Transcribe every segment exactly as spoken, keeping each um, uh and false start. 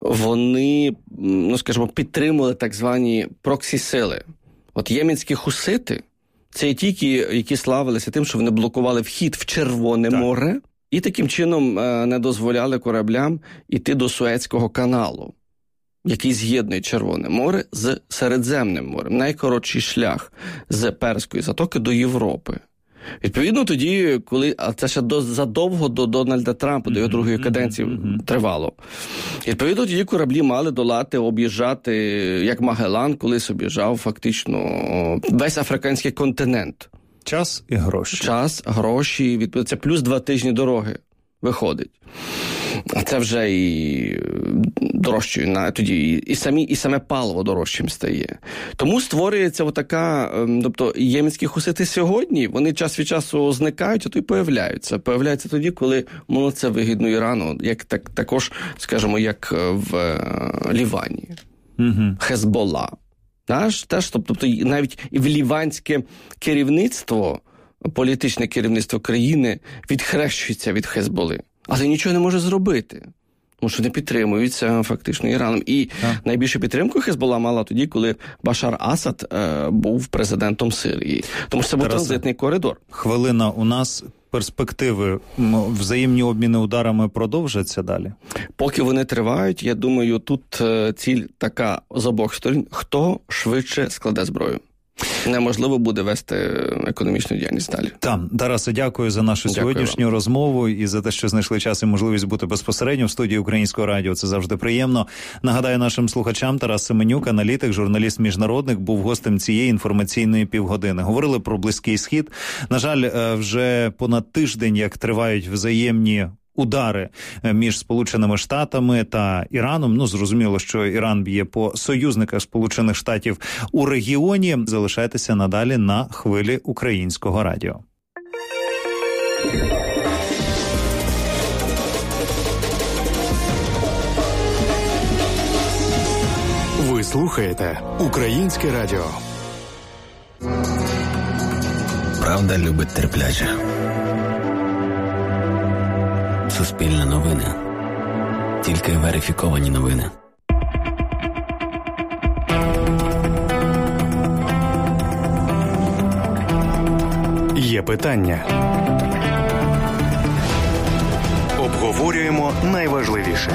вони, ну, скажімо, підтримували так звані проксі-сили. От єменські хусити – це ті, які славилися тим, що вони блокували вхід в Червоне так. море і таким чином не дозволяли кораблям йти до Суецького каналу, який з'єднує Червоне море з Середземним морем. Найкоротший шлях з Перської затоки до Європи. Відповідно, тоді, коли, а це ще до, задовго до Дональда Трампа, до його другої каденції mm-hmm. тривало. Відповідно, тоді кораблі мали долати, об'їжджати, як Магеллан колись об'їжджав фактично весь африканський континент. Час і гроші. Час, гроші, відповідно, це плюс два тижні дороги виходить. А це вже і дорожчою, на тоді і, і самі і саме паливо дорожчим стає. Тому створюється отака, тобто єменські хусити сьогодні, вони час від часу зникають, а то й появляються. Появляються тоді, коли воно це вигідно Ірану, як так також, скажімо, як в Лівані. Угу. Хезболла. Теж, теж, тобто навіть і в ліванське керівництво, політичне керівництво країни відхрещується від Хезболи. Але нічого не може зробити, тому що не підтримуються фактично Іраном. І а. найбільшу підтримку Хезболла мала тоді, коли Башар Асад е, був президентом Сирії. Тому що це був Тарасе, транзитний коридор. Хвилина, у нас перспективи, взаємні обміни ударами продовжаться далі? Поки вони тривають, я думаю, тут е, ціль така з обох сторін. Хто швидше складе зброю? Неможливо буде вести економічну діяльність далі. Так, Тарасе, дякую за нашу дякую сьогоднішню вам. розмову і за те, що знайшли час і можливість бути безпосередньо в студії Українського радіо. Це завжди приємно. Нагадаю нашим слухачам, Тарас Семенюк, аналітик, журналіст-міжнародник, був гостем цієї інформаційної півгодини. Говорили про Близький Схід. На жаль, вже понад тиждень, як тривають взаємні удари між Сполученими Штатами та Іраном. Ну, зрозуміло, що Іран б'є по союзниках Сполучених Штатів у регіоні. Залишайтеся надалі на хвилі Українського радіо. Ви слухаєте Українське радіо. Правда любить терпляче. Суспільне новини. Тільки верифіковані новини. Є питання. Обговорюємо найважливіше.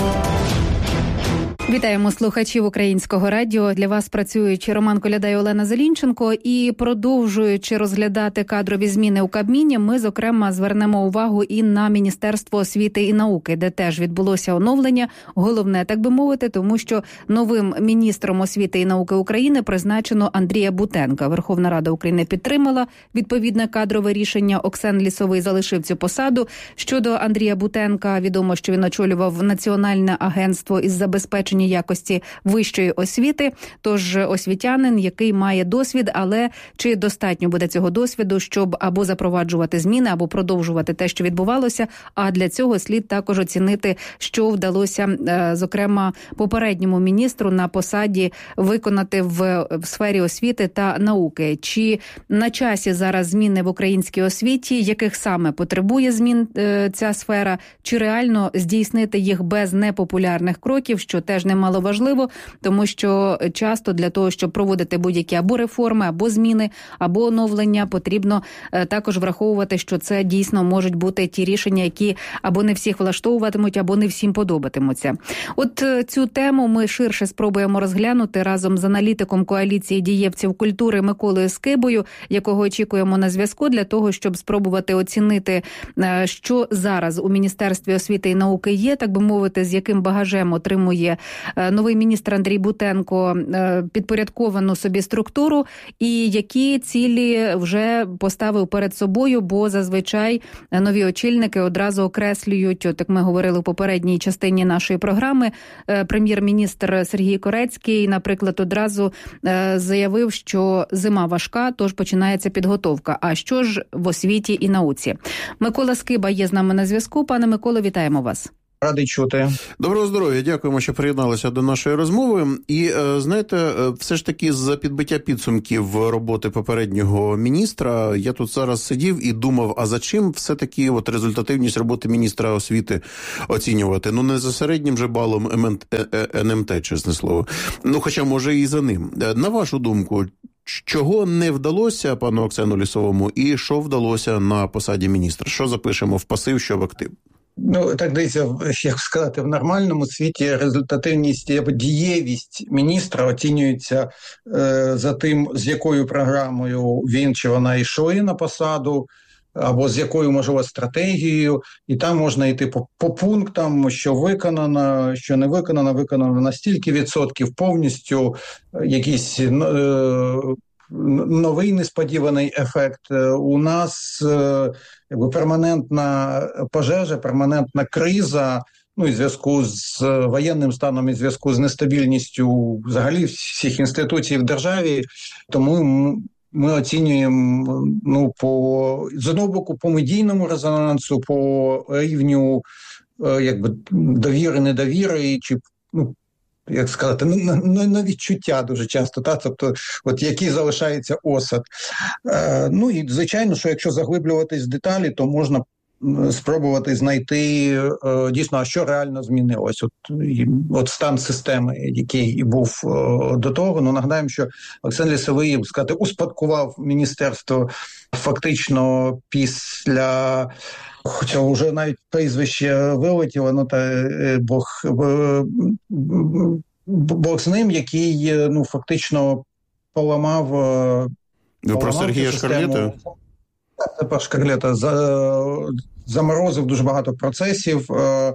Вітаємо слухачів Українського радіо. Для вас працюють Роман Коляда і Олена Зелінченко. І продовжуючи розглядати кадрові зміни у Кабміні, ми, зокрема, звернемо увагу і на Міністерство освіти і науки, де теж відбулося оновлення. Головне, так би мовити, тому що новим міністром освіти і науки України призначено Андрія Бутенка. Верховна Рада України підтримала відповідне кадрове рішення. Оксен Лісовий залишив цю посаду. Щодо Андрія Бутенка, відомо, що він очолював Національне агентство із забезпечення якості вищої освіти, тож освітянин, який має досвід, але чи достатньо буде цього досвіду, щоб або запроваджувати зміни, або продовжувати те, що відбувалося, а для цього слід також оцінити, що вдалося, зокрема, попередньому міністру на посаді виконати в, в сфері освіти та науки. Чи на часі зараз зміни в українській освіті, яких саме потребує змін ця сфера, чи реально здійснити їх без непопулярних кроків, що теж немало важливо, тому що часто для того, щоб проводити будь-які або реформи, або зміни, або оновлення, потрібно також враховувати, що це дійсно можуть бути ті рішення, які або не всіх влаштовуватимуть, або не всім подобатимуться. От цю тему ми ширше спробуємо розглянути разом з аналітиком коаліції дієвців культури Миколою Скибою, якого очікуємо на зв'язку, для того, щоб спробувати оцінити, що зараз у Міністерстві освіти і науки є, так би мовити, з яким багажем отримує новий міністр Андрій Бутенко підпорядковану собі структуру і які цілі вже поставив перед собою, бо зазвичай нові очільники одразу окреслюють, от як ми говорили в попередній частині нашої програми, прем'єр-міністр Сергій Корецький, наприклад, одразу заявив, що зима важка, тож починається підготовка. А що ж в освіті і науці? Микола Скиба є з нами на зв'язку. Пане Миколо, вітаємо вас. Радий чути. Доброго здоров'я, дякуємо, що приєдналися до нашої розмови. І, знаєте, все ж таки за підбиття підсумків роботи попереднього міністра, я тут зараз сидів і думав, а за чим все-таки от результативність роботи міністра освіти оцінювати? Ну, не за середнім же балом ен ем те, чесне слово. Ну, хоча, може, і за ним. На вашу думку, чого не вдалося пану Оксану Лісовому і що вдалося на посаді міністра? Що запишемо в пасив, що в актив? Ну, так дивіться, як сказати, в нормальному світі результативність або дієвість міністра оцінюється е, за тим, з якою програмою він чи вона йшли на посаду, або з якою, можливо, стратегією, і там можна йти по, по пунктам, що виконано, що не виконано, виконано на стільки відсотків, повністю якийсь е, новий несподіваний ефект. У нас е, якби перманентна пожежа, перманентна криза, ну і в зв'язку з воєнним станом, і в зв'язку з нестабільністю взагалі всіх інституцій в державі, тому ми оцінюємо, ну, по, з одного боку, по медійному резонансу, по рівню, якби, довіри, недовіри, чи, ну, як сказати, на, на, на відчуття дуже часто, та? Тобто, от який залишається осад. Е, ну і, звичайно, що якщо заглиблюватись в деталі, то можна спробувати знайти е, дійсно, а що реально змінилось. От, і, от стан системи, який був е, до того. Ну, нагадаємо, що Оксан Лісовий, сказати, успадкував міністерство фактично після, хоча вже навіть прізвище вилетіло, ну, та е, Бог, е, Бог з ним, який, ну, фактично поламав, Ви про Сергія Шкарлета? Тепер Шкарлета заморозив дуже багато процесів, е,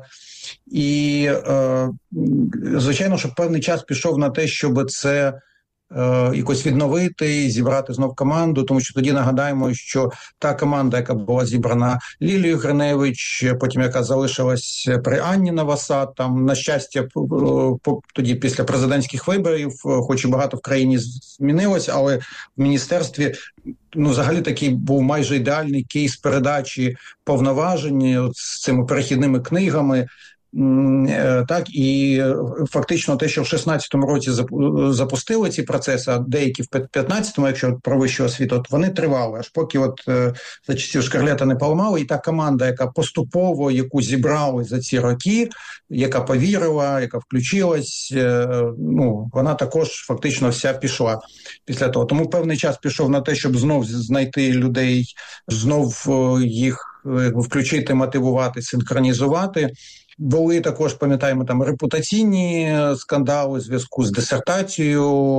і, е, звичайно, що певний час пішов на те, щоб це е, якось відновити, зібрати знов команду, тому що тоді нагадаємо, що та команда, яка була зібрана Лілією Гриневич, потім яка залишилась при Анні Новосад, там, на щастя, по, тоді після президентських виборів, хоч і багато в країні змінилось, але в міністерстві, ну, взагалі такий був майже ідеальний кейс передачі повноважень от, з цими перехідними книгами. Так, і фактично те, що в шістнадцятому році запустили ці процеси, а деякі в п'ятнадцятому, якщо про вищу освіту, от вони тривали, аж поки от за часів Шкарлета не поламали, і та команда, яка поступово, яку зібрали за ці роки, яка повірила, яка включилась, ну, вона також фактично вся пішла після того. Тому певний час пішов на те, щоб знов знайти людей, знов їх включити, мотивувати, синхронізувати. Були також, пам'ятаємо, там репутаційні скандали у зв'язку з дисертацією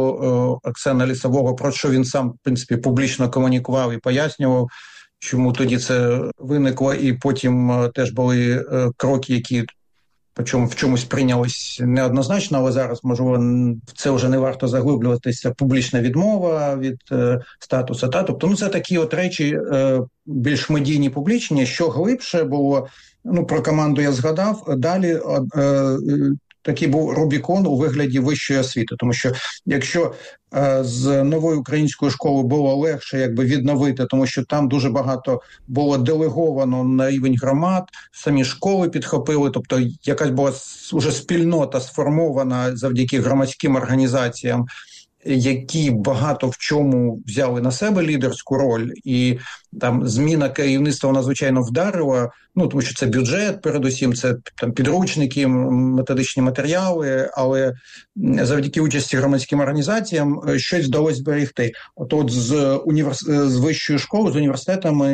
Оксана Лісового, про що він сам, в принципі, публічно комунікував і пояснював, чому тоді це виникло, і потім теж були кроки, які причому в чомусь прийнялись неоднозначно, але зараз, можливо, в це вже не варто заглиблюватися, публічна відмова від е, статусу. Та? Тобто, ну, це такі от речі е, більш медійні, публічні. Що глибше було, ну, про команду я згадав, далі е, е, такий був Рубікон у вигляді вищої освіти, тому що якщо е, з новою українською школою було легше якби відновити, тому що там дуже багато було делеговано на рівень громад, самі школи підхопили, тобто якась була вже спільнота сформована завдяки громадським організаціям, які багато в чому взяли на себе лідерську роль, і там зміна керівництва надзвичайно вдарила, ну, тому що це бюджет, передусім, це там підручники, методичні матеріали, але завдяки участі громадським організаціям щось вдалося зберегти. От, от з, універс... з вищою школою, з університетами,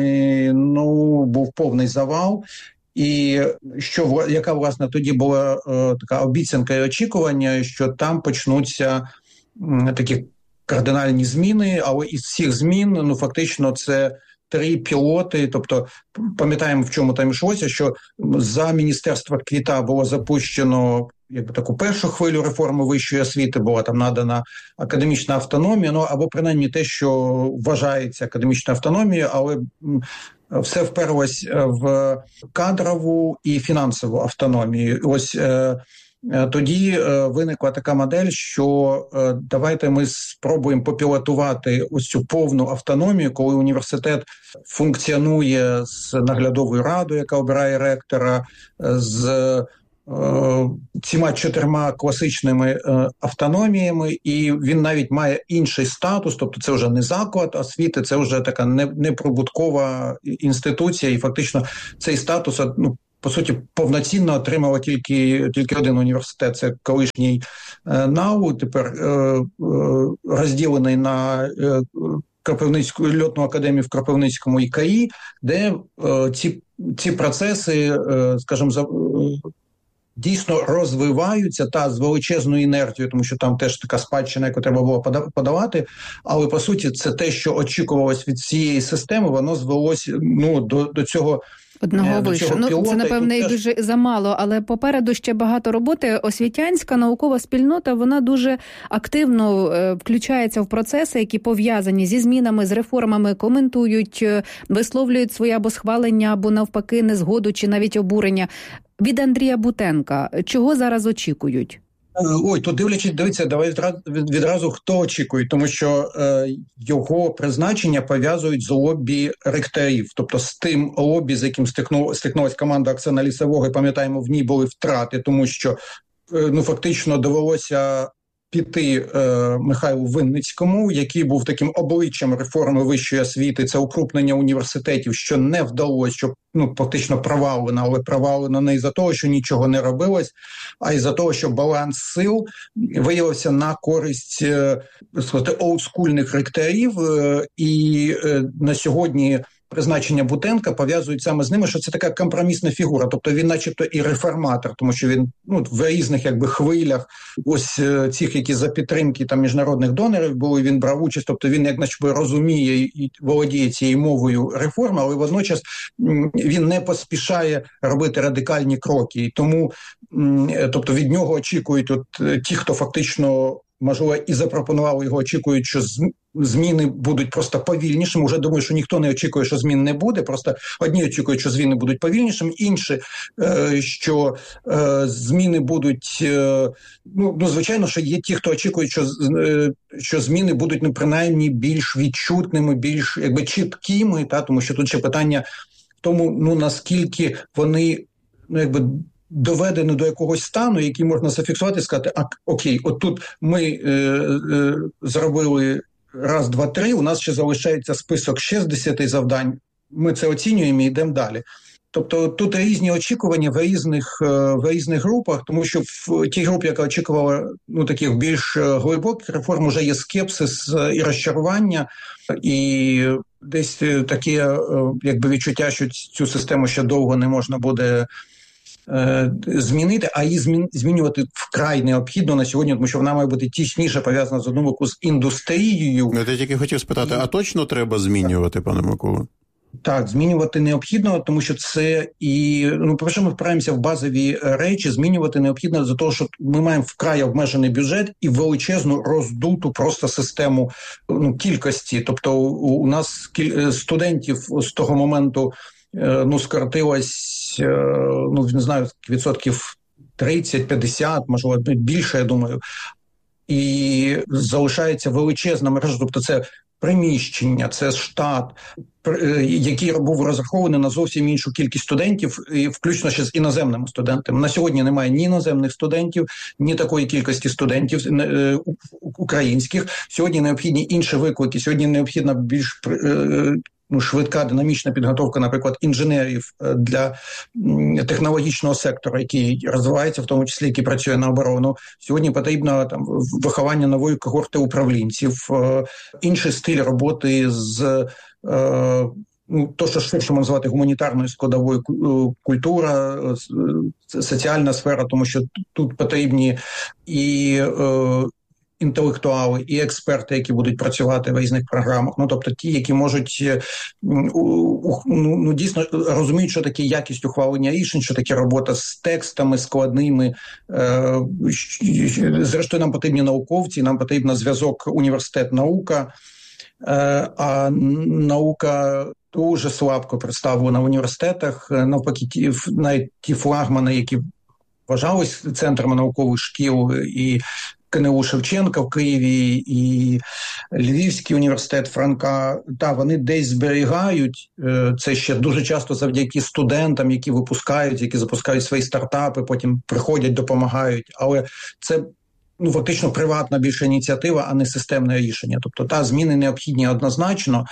ну, був повний завал. І що, яка, власне, тоді була е, така обіцянка і очікування, що там почнуться такі кардинальні зміни, але із всіх змін, ну, фактично, це три пілоти, тобто, пам'ятаємо, в чому там йшлося, що за Міністерства Квіта було запущено якби таку першу хвилю реформи вищої освіти, була там надана академічна автономія, ну, або принаймні те, що вважається академічною автономією, але все вперлось в кадрову і фінансову автономію. Ось тоді виникла така модель, що давайте ми спробуємо попілотувати ось цю повну автономію, коли університет функціонує з наглядовою радою, яка обирає ректора, з цими чотирма класичними автономіями, і він навіть має інший статус, тобто це вже не заклад освіти, це вже така неприбуткова інституція, і фактично цей статус, ну, по суті, повноцінно отримав тільки, тільки один університет, це колишній НАУ, тепер е, е, розділений на е, Кропивницьку льотну академію в Кропивницькому і КАІ, де е, ці, ці процеси, е, скажімо, за, е, дійсно розвиваються та з величезною інертією, тому що там теж така спадщина, яку треба було подавати, але, по суті, це те, що очікувалось від цієї системи, воно звелося, ну, до, до цього Одного вишу. Ну, це, напевне, і дуже замало, але попереду ще багато роботи. Освітянська наукова спільнота, вона дуже активно е, включається в процеси, які пов'язані зі змінами, з реформами, коментують, е, висловлюють своє або схвалення, або навпаки незгоду чи навіть обурення. Від Андрія Бутенка, чого зараз очікують? Ой, тут дивлячись, дивіться, давай відразу, відразу хто очікує, тому що е, його призначення пов'язують з лобі ректорів, тобто з тим лобі, з яким стикну, стикнулась команда Оксани Лісового, і пам'ятаємо, в ній були втрати, тому що е, ну фактично довелося піти е, Михайлу Винницькому, який був таким обличчям реформи вищої освіти, це укрупнення університетів, що не вдалося, що ну фактично провалено, але провалено не із-за того, що нічого не робилось, а із-за того, що баланс сил виявився на користь е, сказати, олдскульних ректорів, е, і е, на сьогодні призначення Бутенка пов'язують саме з ними, що це така компромісна фігура, тобто він начебто і реформатор, тому що він ну, в різних якби хвилях ось цих, які за підтримки там міжнародних донорів були, він брав участь, тобто він як начебто розуміє і володіє цією мовою реформи, але водночас він не поспішає робити радикальні кроки, і тому тобто від нього очікують от ті, хто фактично можливо, і запропонували його, очікують, що зміни будуть просто повільнішими. Уже думаю, що ніхто не очікує, що змін не буде. Просто одні очікують, що зміни будуть повільнішими, інші, що зміни будуть... Ну, ну звичайно, що є ті, хто очікує, що, що зміни будуть, ну, принаймні, більш відчутними, більш якби чіткими, та? Тому що тут ще питання в тому, ну, наскільки вони, ну, якби, доведено до якогось стану, який можна зафіксувати і сказати, а, окей, от тут ми е, е, зробили раз, два, три, у нас ще залишається список ще з десяти завдань, ми це оцінюємо і йдемо далі. Тобто тут різні очікування в різних, в різних групах, тому що в тій групі, яка очікувала ну, таких більш глибоких реформ, вже є скепсис і розчарування, і десь таке якби відчуття, що цю систему ще довго не можна буде змінити, а її змін, змінювати вкрай необхідно на сьогодні, тому що вона має бути тісніше пов'язана з одну боку з індустрією. Я тільки хотів спитати, і... а точно треба змінювати, пане Микола? Так, змінювати необхідно, тому що це і, ну, по-перше, ми впираємося в базові речі, змінювати необхідно за того, що ми маємо вкрай обмежений бюджет і величезну роздуту просто систему ну, кількості. Тобто у, у нас студентів з того моменту ну, скоротилось, ну, не знаю, відсотків тридцять-п'ятдесят, можливо, більше, я думаю. І залишається величезна мережа, тобто це приміщення, це штат, який був розрахований на зовсім іншу кількість студентів, включно ще з іноземними студентами. На сьогодні немає ні іноземних студентів, ні такої кількості студентів українських. Сьогодні необхідні інші виклики, сьогодні необхідна більш ну, швидка, динамічна підготовка, наприклад, інженерів для технологічного сектора, який розвивається, в тому числі, який працює на оборону. Сьогодні потрібно там виховання нової когорти управлінців, інший стиль роботи з ну, то, що ширше можна назвати гуманітарною складовою, культура, соціальна сфера, тому що тут потрібні і інтелектуали, і експерти, які будуть працювати в різних програмах. Ну, тобто ті, які можуть ну, ну, дійсно розуміють, що таке якість ухвалення рішень, що таке робота з текстами складними. Зрештою, нам потрібні науковці, нам потрібен зв'язок університет-наука, а наука дуже слабко представлена в університетах. Навпаки, ті, навіть ті флагмани, які вважались центрами наукових шкіл і КНУ Шевченка в Києві і Львівський університет Франка, та вони десь зберігають, це ще дуже часто завдяки студентам, які випускають, які запускають свої стартапи, потім приходять, допомагають, але це ну, фактично приватна більше ініціатива, а не системне рішення. Тобто та зміни необхідні однозначно,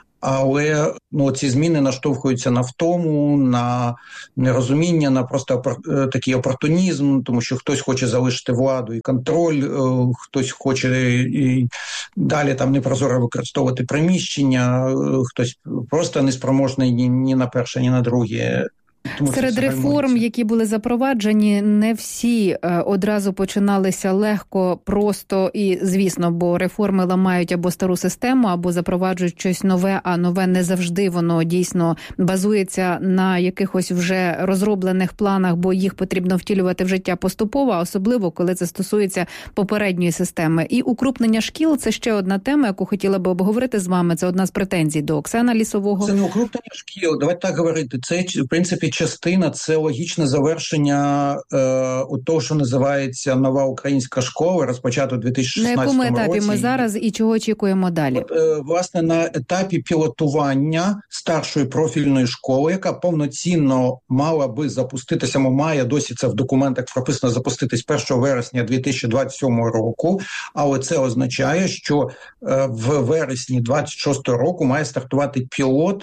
але ну, ці зміни наштовхуються на втому, на нерозуміння, на просто опор- такий опортунізм, тому що хтось хоче залишити владу і контроль, е- хтось хоче і далі там непрозоро використовувати приміщення, е- хтось просто неспроможний ні, ні на перше, ні на друге. Тому серед реформ, які були запроваджені, не всі е, одразу починалися легко, просто і, звісно, бо реформи ламають або стару систему, або запроваджують щось нове, а нове не завжди воно дійсно базується на якихось вже розроблених планах, бо їх потрібно втілювати в життя поступово, особливо, коли це стосується попередньої системи. І укрупнення шкіл – це ще одна тема, яку хотіла би обговорити з вами. Це одна з претензій до Оксана Лісового. Це не укрупнення шкіл, давайте так говорити. Це, в принципі, частина, це логічне завершення е, у того, що називається нова українська школа, розпочато у дві тисячі шістнадцятому році. На якому етапі ми зараз і чого очікуємо далі? От, е, власне, на етапі пілотування старшої профільної школи, яка повноцінно мала би запуститися, має досі це в документах прописано, запуститись першого вересня дві тисячі двадцять сьомого року, але це означає, що е, в вересні двадцять шостого року має стартувати пілот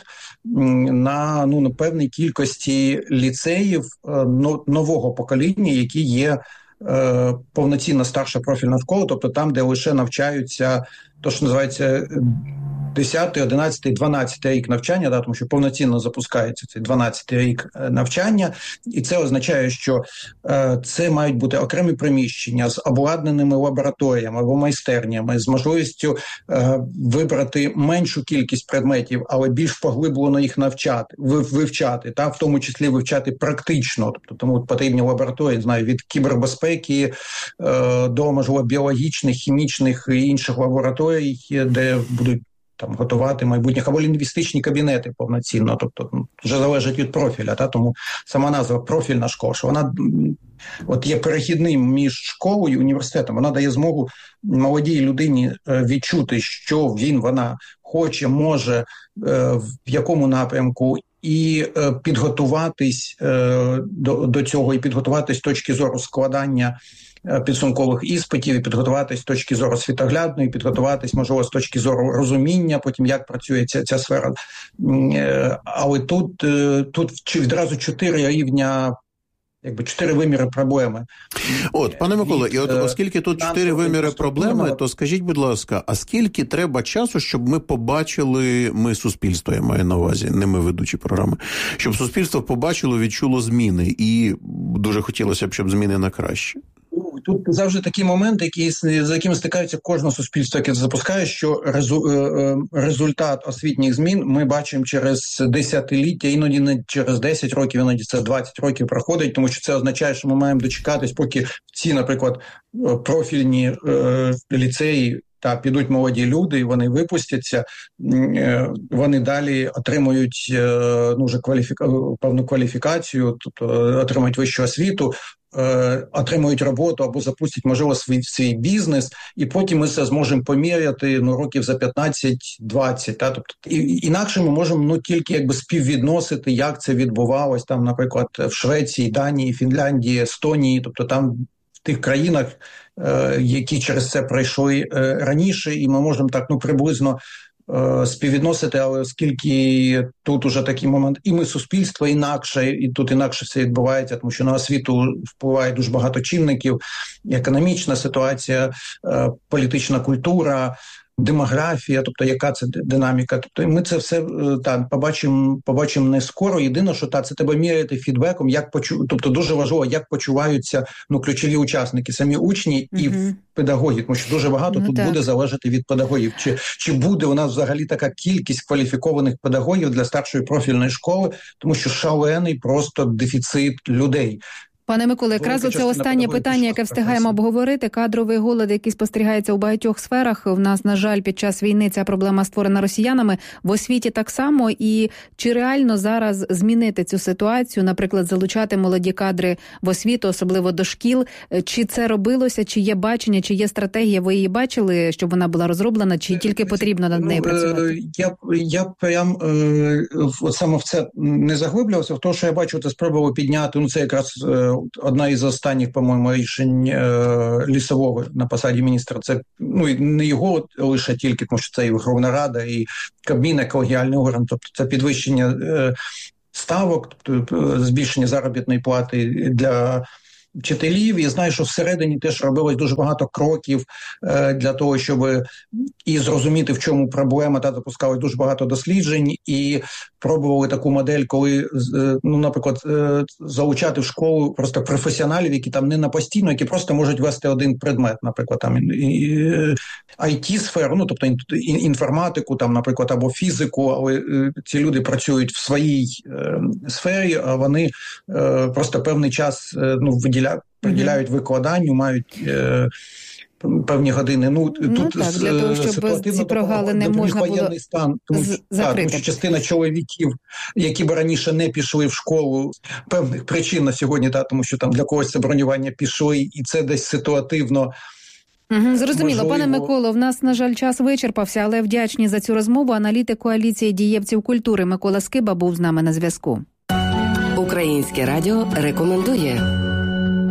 на, ну, на певній кількості ліцеїв нового покоління, які є е, повноцінна старша профільна школа, тобто там, де лише навчаються, то, що називається десятий, одинадцятий, дванадцятий рік навчання, да, тому що повноцінно запускається цей дванадцятий рік навчання, і це означає, що е, це мають бути окремі приміщення з обладнаними лабораторіями або майстернями, з можливістю е, вибрати меншу кількість предметів, але більш поглиблено їх навчати, вивчати, та, в тому числі вивчати практично, тобто тому потрібні лабораторії, знаю, від кібербезпеки е, до, можливо, біологічних, хімічних і інших лабораторій, де будуть там готувати майбутніх, або лінгвістичні кабінети повноцінно, тобто вже залежить від профіля, та, тому сама назва профільна школа, що вона от є перехідним між школою і університетом, вона дає змогу молодій людині відчути, що він, вона хоче, може, в якому напрямку, і е, підготуватись е, до, до цього, і підготуватись з точки зору складання е, підсумкових іспитів, і підготуватись з точки зору світоглядної, підготуватись, можливо, з точки зору розуміння, потім як працює ця, ця сфера. Е, але тут, е, тут відразу чотири рівня, якби чотири виміри проблеми. От, пане Микола, і от оскільки тут чотири виміри проблеми, то скажіть, будь ласка, а скільки треба часу, щоб ми побачили, ми суспільство, я маю на увазі, не ми ведучі програми, щоб суспільство побачило, відчуло зміни, і дуже хотілося б, щоб зміни на краще? Тут завжди такі моменти, які, з якими стикається кожне суспільство, яке запускає, що результат освітніх змін ми бачимо через десятиліття, іноді не через десять років, іноді це двадцять років проходить, тому що це означає, що ми маємо дочекатись, поки ці, наприклад, профільні е, ліцеї та підуть молоді люди, і вони випустяться, е, вони далі отримують е, ну, вже кваліфіка... певну кваліфікацію, тобто отримують вищу освіту, отримують роботу або запустять, можливо, свій, свій бізнес, і потім ми це зможемо поміряти, ну, років за п'ятнадцять-двадцять. Та? Тобто, і, інакше ми можемо, ну, тільки якби співвідносити, як це відбувалось там, наприклад, в Швеції, Данії, Фінляндії, Естонії, тобто там в тих країнах, е, які через це пройшли е, раніше, і ми можемо так, ну, приблизно співвідносити, але оскільки тут уже такий момент, і ми суспільство інакше, і тут інакше все відбувається, тому що на освіту впливає дуже багато чинників, економічна ситуація, політична культура, демографія, тобто яка це динаміка. Тобто ми це все так побачимо, побачимо не скоро. Єдине, що та це тебе міряти фідбеком, як почу, тобто дуже важливо, як почуваються, ну, ключові учасники, самі учні і mm-hmm. педагоги, тому що дуже багато ну, тут так. буде залежати від педагогів. Чи чи буде у нас взагалі така кількість кваліфікованих педагогів для старшої профільної школи, тому що шалений просто дефіцит людей. Пане Миколо, якраз оце останнє питання, яке встигаємо обговорити. Кадровий голод, який спостерігається у багатьох сферах. В нас, на жаль, під час війни ця проблема створена росіянами. В освіті так само. І чи реально зараз змінити цю ситуацію, наприклад, залучати молоді кадри в освіту, особливо до шкіл? Чи це робилося, чи є бачення, чи є стратегія? Ви її бачили, щоб вона була розроблена, чи тільки потрібно над нею працювати? Я, я прям е, саме в це не заглиблювався. В те, що я бачу, це спробував підняти, ну це якраз е, одна із останніх, по-моєму, рішень е, Лісового на посаді міністра. Це ну і не його лише тільки, тому що це і Верховна Рада, і Кабмін, і колегіальний орган. Тобто це підвищення е, ставок, тобто збільшення заробітної плати для вчителів. І знаю, що всередині теж робилось дуже багато кроків е, для того, щоб і зрозуміти, в чому проблема, та запускали дуже багато досліджень і пробували таку модель, коли, е, ну, наприклад, е, залучати в школу просто професіоналів, які там не на постійно, які просто можуть вести один предмет, наприклад, там ай ті-сферу, ну, тобто інформатику, там, наприклад, або фізику, але е, ці люди працюють в своїй е, сфері, а вони е, просто певний час е, ну, виділяють приділяють викладанню, мають е, певні години. Ну, ну тут так, для того, щоб ці прогалини можна було стан, тому, з- так, тому що частина чоловіків, які б раніше не пішли в школу, певних причин на сьогодні, та, тому що там для когось це бронювання пішли, і це десь ситуативно. Угу, зрозуміло. Можливо. Пане Миколо, в нас, на жаль, час вичерпався, але вдячні за цю розмову. Аналітик коаліції дієвців культури Микола Скиба був з нами на зв'язку. Українське радіо рекомендує.